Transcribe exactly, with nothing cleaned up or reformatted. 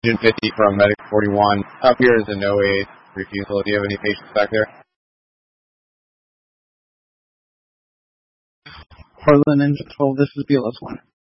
Agent fifty from Medic forty-one. Up here is a no aid refusal. Do you have any patients back there? Portland Engine twelve, this is B L S one.